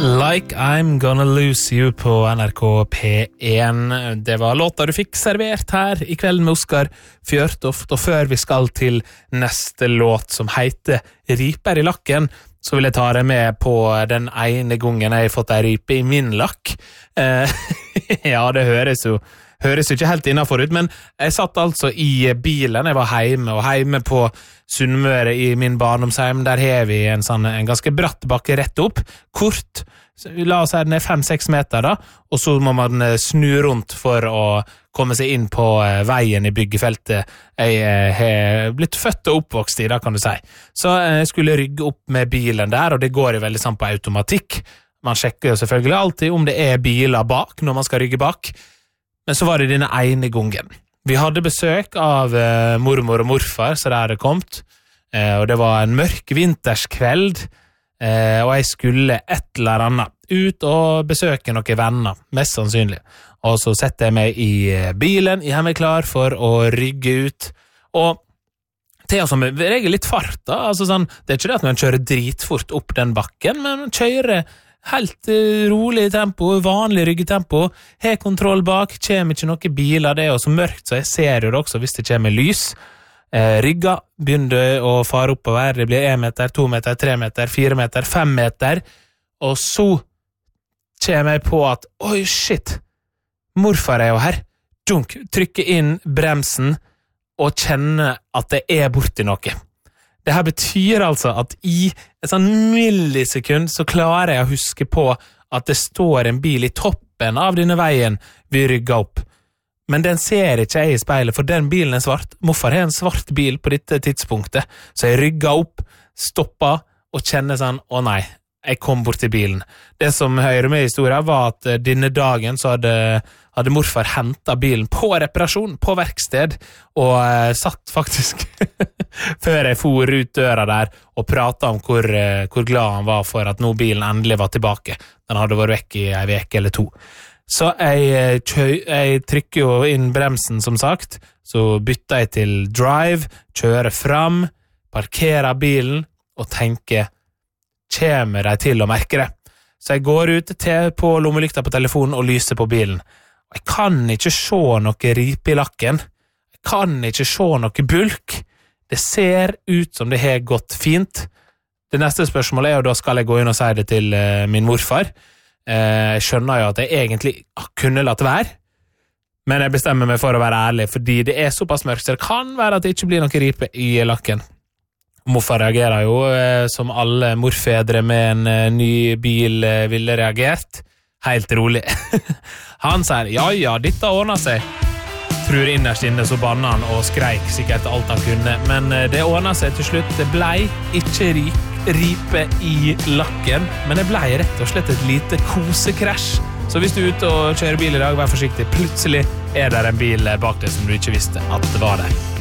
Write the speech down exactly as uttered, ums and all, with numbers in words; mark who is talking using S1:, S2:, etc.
S1: Like I'm Gonna Lose You på N R K P én. Det var låta du fikk servert her i kvelden med Oskar Fjørtoft, og før vi skal til neste låt som heter Riper i lakken, så vil jeg ta deg med på den ene gangen jeg har fått en ripe i min lakk. Eh, ja, det høres jo høres jo ikke helt innenfor ut, men jeg satt altså i bilen, jeg var hjemme, og hjemme på Sunnmøre i min barndomsheim, der har vi en, sånn, en ganske bratt bakke rett opp, kort, la oss si den er fem seks meter da, og så må man snu rundt for å komme seg inn på veien i byggefeltet jeg har blitt født og oppvokst i, da kan du si. Så jeg skulle rygge opp med bilen der, og det går jo veldig sånn på automatikk. Man sjekker jo selvfølgelig alltid om det er biler bak når man skal rygge bak, men så var det denne ene gangen. Vi hadde besøk av eh, mormor og morfar, så det hadde kommet, eh, og det var en mørk vinterskveld, eh, og jeg skulle et eller annet ut og besøke noen venner, mest sannsynlig. Og så setter jeg meg i bilen, jeg er klar for å rygge ut, og til som regel litt fart da, altså sånn, det er ikke det at man kjører dritfort opp den bakken, men man kjører helt rolig tempo, vanlig ryggetempo, har kontroll bak, kommer ikke noen biler, det er jo så mørkt, så jeg ser jo det også hvis det kommer lys. Eh, rygga begynner å fare oppover, det blir en meter, to meter, tre meter, fire meter, fem meter, og så kommer jeg på at, oi shit, morfar er jo her, dunk, trykker inn bremsen, og kjenner at det er borti noe. Det her betyr altså at i et sånn millisekund så klarer jeg å huske på at det står en bil i toppen av denne veien vi rygger opp. Men den ser ikke jeg i speilet, for den bilen er svart. Morfar har en svart bil på dette tidspunktet, så jeg rygger opp, stopper og kjenner sånn, å nei, jeg kom bort til bilen. Det som hører med i historien var at denne dagen så hadde, hadde morfar hentet bilen på reparasjon, på verksted, og uh, satt faktisk før jeg for ut døra der og pratet om hvor, uh, hvor glad han var for at nå bilen endelig var tilbake. Den hadde vært vekk i en veke eller to. Så jeg, kjøy, jeg trykker jo inn bremsen som sagt, så bytter jeg til drive, kjører fram, parkerer bilen og tenker, kommer de til å merke det? Så jeg går ut til på lommelykta på telefonen og lyser på bilen. Jeg kan ikke se noe ripe i lakken. Jeg kan ikke se noe bulk. Det ser ut som det har gått fint. Det neste spørsmålet er jo da skal jeg gå inn og si det til uh, min morfar. Uh, jeg skjønner jo at jeg egentlig kunne latt være, men jeg bestemmer meg for å være ærlig, fordi det er såpass mørkt, så det kan være at det ikke blir noe ripe i lakken. Morfar reagerer jo eh, som alle morfedre med en eh, ny bil eh, ville reagert. Helt rolig. Han sier, ja, ja, dette ordner seg. Tror innerst inne så bannet han og skreik sikkert alt han kunne, men eh, det ordner seg til slutt. Det blei ikke rik, ripe i lakken, men det blei rett og slett et lite kosekrasj. Så hvis du er ute og kjører bil i dag, vær forsiktig. Plutselig er det en bil bak deg som du ikke visste at det var der.